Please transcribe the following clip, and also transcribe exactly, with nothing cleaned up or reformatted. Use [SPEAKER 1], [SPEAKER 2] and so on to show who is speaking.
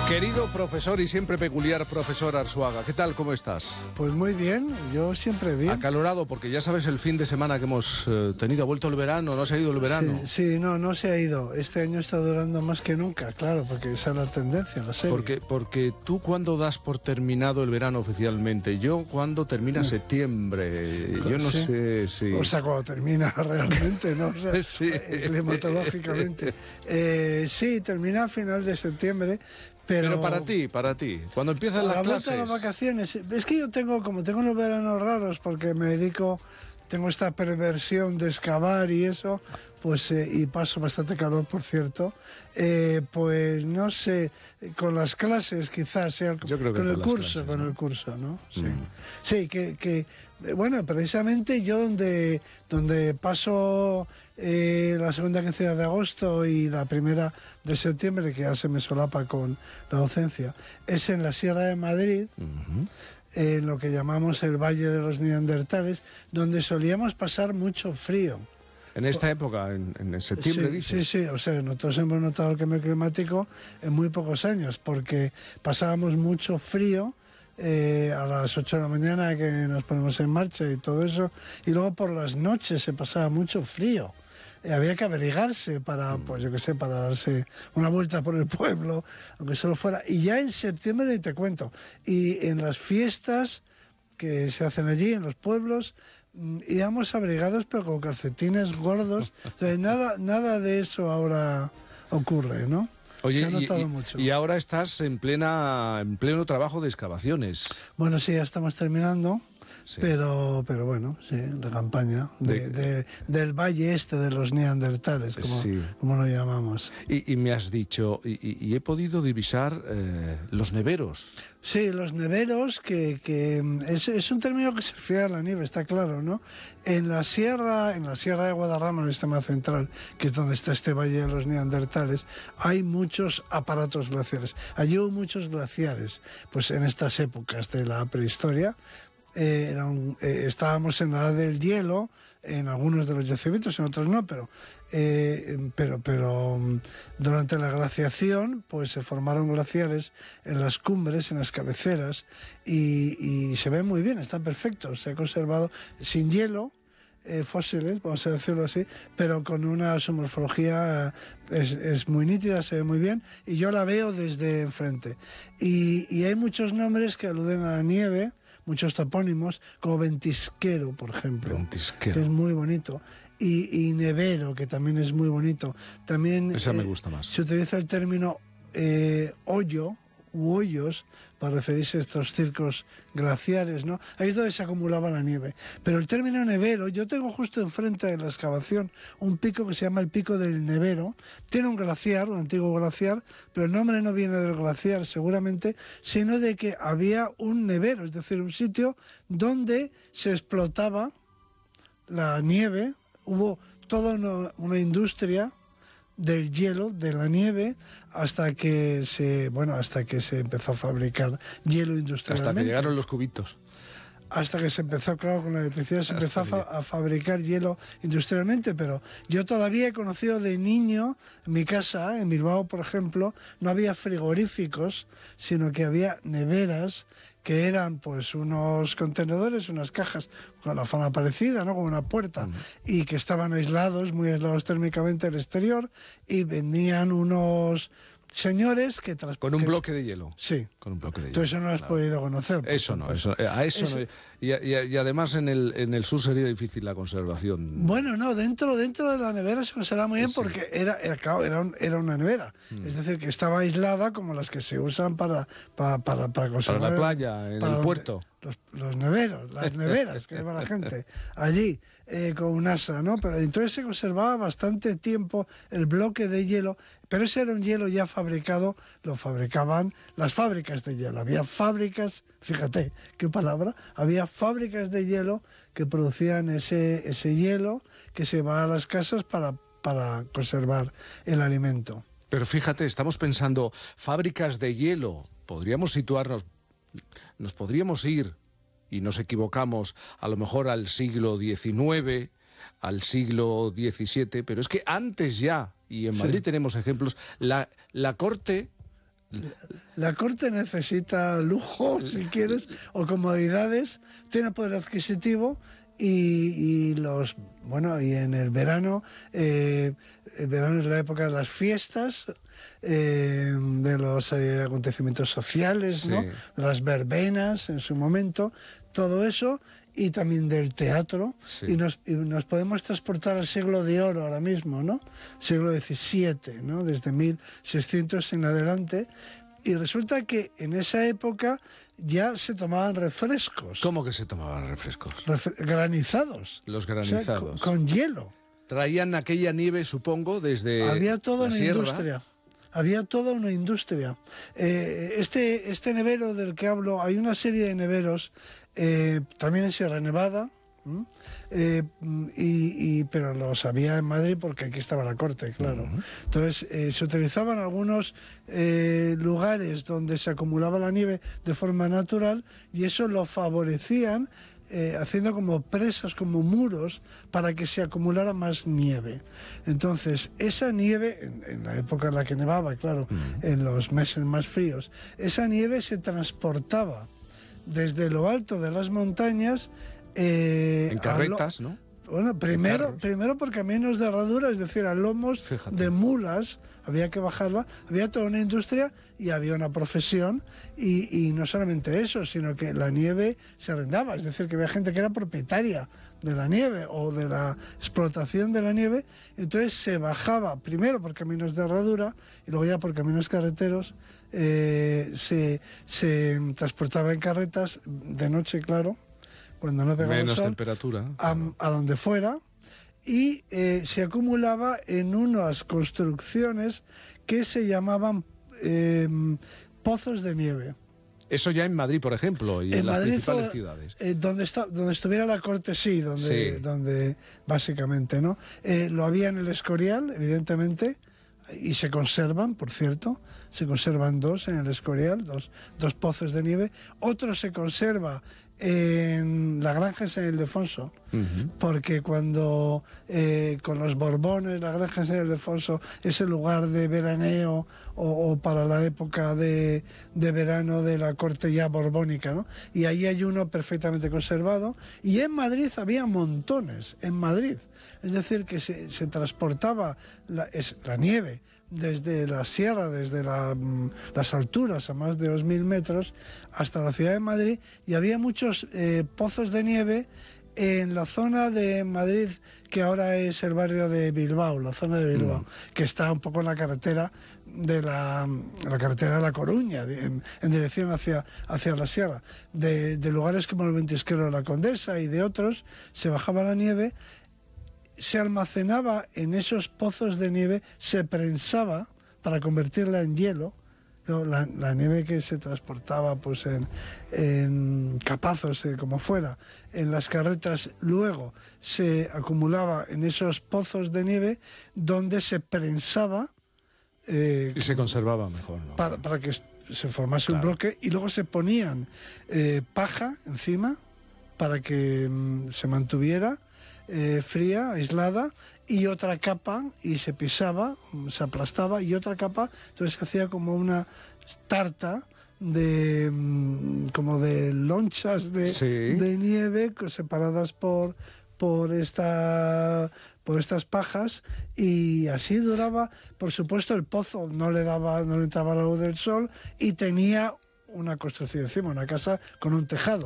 [SPEAKER 1] Querido profesor y siempre peculiar profesor Arzuaga, ¿qué tal? ¿Cómo estás?
[SPEAKER 2] Pues muy bien, yo siempre bien.
[SPEAKER 1] Acalorado, porque ya sabes el fin de semana que hemos eh, tenido. ¿Ha vuelto el verano? ¿No se ha ido el verano?
[SPEAKER 2] Sí, sí, no, no se ha ido. Este año está durando más que nunca, claro, porque esa es la tendencia, la serie.
[SPEAKER 1] Porque, porque tú, ¿cuándo das por terminado el verano oficialmente? Yo, ¿cuándo termina septiembre? Yo no
[SPEAKER 2] ¿Sí?
[SPEAKER 1] sé si...
[SPEAKER 2] O sea, cuando termina realmente, ¿no? O sea,
[SPEAKER 1] Sí.
[SPEAKER 2] climatológicamente. Eh, sí, termina a final de septiembre. Pero,
[SPEAKER 1] Pero para ti, para ti, cuando empiezan las
[SPEAKER 2] la vuelta
[SPEAKER 1] clases...
[SPEAKER 2] a las vacaciones, es que yo tengo, como tengo unos veranos raros, porque me dedico, tengo esta perversión de excavar y eso, pues, eh, y paso bastante calor, por cierto, eh, pues no sé, con las clases quizás, sea,
[SPEAKER 1] Yo creo que
[SPEAKER 2] con el
[SPEAKER 1] con las
[SPEAKER 2] curso,
[SPEAKER 1] clases,
[SPEAKER 2] con
[SPEAKER 1] ¿no?
[SPEAKER 2] el curso, ¿no? Sí,
[SPEAKER 1] Mm.
[SPEAKER 2] sí que... que bueno, precisamente yo donde, donde paso eh, la segunda quincena de agosto y la primera de septiembre, que ya se me solapa con la docencia, es en la Sierra de Madrid,
[SPEAKER 1] Uh-huh.
[SPEAKER 2] en lo que llamamos el Valle de los Neandertales, donde solíamos pasar mucho frío.
[SPEAKER 1] En esta época, en, en septiembre,
[SPEAKER 2] Sí,
[SPEAKER 1] dices.
[SPEAKER 2] sí, sí, o sea, nosotros hemos notado el cambio climático en muy pocos años, porque pasábamos mucho frío, Eh, a las ocho de la mañana que nos ponemos en marcha y todo eso, y luego por las noches se pasaba mucho frío. Eh, había que abrigarse para, mm. pues yo qué sé, para darse una vuelta por el pueblo, aunque solo fuera. Y ya en septiembre ni te cuento. Y en las fiestas que se hacen allí, en los pueblos, mm, íbamos abrigados pero con calcetines gordos. O sea, nada, nada de eso ahora ocurre, ¿no?
[SPEAKER 1] Oye,
[SPEAKER 2] se ha notado
[SPEAKER 1] y,
[SPEAKER 2] mucho.
[SPEAKER 1] y ahora estás en plena en pleno trabajo de excavaciones.
[SPEAKER 2] Bueno, sí, ya estamos terminando,
[SPEAKER 1] Sí.
[SPEAKER 2] pero, pero bueno, sí, la campaña de, de, de, del valle este de los neandertales, como,
[SPEAKER 1] Sí.
[SPEAKER 2] como lo llamamos.
[SPEAKER 1] Y, y me has dicho, y, y, y he podido divisar eh, los neveros.
[SPEAKER 2] Sí, los neveros, que, que es, es un término que se refiere a la nieve, está claro, ¿no? En la sierra, en la sierra de Guadarrama, en el sistema central, que es donde está este valle de los neandertales, hay muchos aparatos glaciares. Allí hubo muchos glaciares, pues en estas épocas de la prehistoria. Eh, era un, eh, estábamos en la edad del hielo, en algunos de los yacimientos, en otros no, pero, eh, pero, pero durante la glaciación pues se formaron glaciares en las cumbres, en las cabeceras, y, y se ve muy bien, está perfecto, se ha conservado sin hielo, eh, fósiles, vamos a decirlo así, pero con una su morfología es, es muy nítida, se ve muy bien, y yo la veo desde enfrente. Y, y hay muchos nombres que aluden a la nieve, muchos topónimos, como Ventisquero, por ejemplo,
[SPEAKER 1] Ventisquero.
[SPEAKER 2] que es muy bonito, y, y Nevero, que también es muy bonito. También
[SPEAKER 1] Esa
[SPEAKER 2] eh,
[SPEAKER 1] me gusta más.
[SPEAKER 2] se utiliza el término eh, hoyo u hoyos para referirse a estos circos glaciares, ¿no? Ahí es donde se acumulaba la nieve. Pero el término nevero, yo tengo justo enfrente de la excavación un pico que se llama el Pico del Nevero. Tiene un glaciar, un antiguo glaciar, pero el nombre no viene del glaciar seguramente, sino de que había un nevero, es decir, un sitio donde se explotaba la nieve. Hubo toda una, una industria del hielo, de la nieve, hasta que se, bueno, hasta que se empezó a fabricar hielo industrialmente.
[SPEAKER 1] Hasta que llegaron los cubitos.
[SPEAKER 2] Hasta que se empezó, claro, con la electricidad se empezó a, fa a fabricar hielo industrialmente, pero yo todavía he conocido de niño, en mi casa, en Bilbao, por ejemplo, no había frigoríficos, sino que había neveras, que eran pues unos contenedores, unas cajas con la forma parecida, ¿no? Como una puerta, uh-huh. y que estaban aislados, muy aislados térmicamente del exterior, y vendían unos señores que...
[SPEAKER 1] Con un bloque de hielo.
[SPEAKER 2] Sí.
[SPEAKER 1] Con un bloque de hielo.
[SPEAKER 2] Tú eso no lo has
[SPEAKER 1] claro.
[SPEAKER 2] podido conocer.
[SPEAKER 1] Eso no, eso, a eso, eso. no. Y, y, y además en el, en el sur sería difícil la conservación.
[SPEAKER 2] Bueno, no, dentro, dentro de la nevera se conservaba muy bien, sí, porque era, era, claro, era, un, era una nevera. Mm. Es decir, que estaba aislada como las que se usan para, para, para, para conservar...
[SPEAKER 1] Para la playa, en el puerto.
[SPEAKER 2] Los, los neveros, las neveras que lleva la gente allí eh, con un asa, ¿no? Pero entonces se conservaba bastante tiempo el bloque de hielo, pero ese era un hielo ya fabricado, lo fabricaban las fábricas de hielo. Había fábricas, fíjate qué palabra, había fábricas de hielo que producían ese, ese hielo que se va a las casas para, para conservar el alimento.
[SPEAKER 1] Pero fíjate, estamos pensando, fábricas de hielo, podríamos situarnos... Nos podríamos ir, y nos equivocamos, a lo mejor al siglo diecinueve, al siglo diecisiete, pero es que antes ya, y en Madrid sí. tenemos ejemplos, la, la corte
[SPEAKER 2] La corte necesita lujo, si quieres, o comodidades, tiene poder adquisitivo y, y los bueno y en el verano, eh, el verano es la época de las fiestas, eh, de los eh, acontecimientos sociales,
[SPEAKER 1] Sí.
[SPEAKER 2] ¿no? De las verbenas en su momento, todo eso, y también del teatro,
[SPEAKER 1] Sí.
[SPEAKER 2] y, nos, y nos podemos transportar al siglo de oro ahora mismo, ¿no? Siglo diecisiete, ¿no? Desde mil seiscientos en adelante, y resulta que en esa época ya se tomaban refrescos.
[SPEAKER 1] ¿Cómo que se tomaban refrescos?
[SPEAKER 2] Refre- granizados.
[SPEAKER 1] Los
[SPEAKER 2] O sea,
[SPEAKER 1] granizados.
[SPEAKER 2] con, con hielo.
[SPEAKER 1] Traían aquella nieve, supongo, desde
[SPEAKER 2] Había toda
[SPEAKER 1] la
[SPEAKER 2] una
[SPEAKER 1] sierra.
[SPEAKER 2] industria. Había toda una industria. Eh, este, este nevero del que hablo, hay una serie de neveros, eh, también en Sierra Nevada, ¿m? Eh, y, y, pero los había en Madrid porque aquí estaba la corte, claro. Uh-huh. Entonces eh, se utilizaban algunos eh, lugares donde se acumulaba la nieve de forma natural y eso lo favorecían eh, haciendo como presas, como muros para que se acumulara más nieve. Entonces esa nieve, en, en la época en la que nevaba, claro, uh-huh. en los meses más fríos, esa nieve se transportaba desde lo alto de las montañas. Eh,
[SPEAKER 1] en carretas,
[SPEAKER 2] lo,
[SPEAKER 1] ¿no?
[SPEAKER 2] Bueno, primero, primero por caminos de herradura, es decir, a lomos Fíjate. de mulas, había que bajarla, había toda una industria y había una profesión, y, y no solamente eso, sino que la nieve se arrendaba, es decir, que había gente que era propietaria de la nieve o de la explotación de la nieve, entonces se bajaba primero por caminos de herradura y luego ya por caminos carreteros, eh, se, se transportaba en carretas, de noche, claro, cuando no pegaba
[SPEAKER 1] menos
[SPEAKER 2] el sol,
[SPEAKER 1] temperatura
[SPEAKER 2] a, a donde fuera, y eh, se acumulaba en unas construcciones que se llamaban eh, pozos de nieve.
[SPEAKER 1] Eso ya en Madrid, por ejemplo, y en, en las Madrid, principales ciudades.
[SPEAKER 2] Eh, donde, está, donde estuviera la corte, sí, donde, sí. donde básicamente, ¿no? Eh, lo había en el Escorial, evidentemente, y se conservan, por cierto, se conservan dos en el Escorial, dos, dos pozos de nieve. Otro se conserva en la granja de San Ildefonso, uh-huh. porque cuando eh, con los Borbones, la granja de San Ildefonso es el lugar de veraneo o, o para la época de, de verano de la corte ya borbónica, ¿no? Y ahí hay uno perfectamente conservado, y en Madrid había montones, en Madrid, es decir, que se, se transportaba la, es, la nieve desde la sierra, desde la, las alturas a más de dos mil metros hasta la ciudad de Madrid, y había muchos eh, pozos de nieve en la zona de Madrid que ahora es el barrio de Bilbao, la zona de Bilbao, mm. que está un poco en la carretera de la, la carretera de La Coruña, en, en dirección hacia, hacia la sierra. De, de lugares como el Ventisquero de la Condesa y de otros se bajaba la nieve, se almacenaba en esos pozos de nieve, se prensaba para convertirla en hielo, ¿no? la, la nieve que se transportaba pues en, en capazos, eh, como fuera, en las carretas, luego se acumulaba en esos pozos de nieve donde se prensaba.
[SPEAKER 1] Eh, y se conservaba mejor, ¿no?
[SPEAKER 2] Para, para que se formase claro. un bloque, y luego se ponían eh, paja encima para que mm, se mantuviera Eh, fría, aislada, y otra capa, y se pisaba, se aplastaba, y otra capa, entonces se hacía como una tarta de como de lonchas de,
[SPEAKER 1] sí.
[SPEAKER 2] de nieve separadas por por esta por estas pajas, y así duraba. Por supuesto, el pozo no le daba no le entraba la luz del sol y tenía una construcción encima, una casa con un tejado.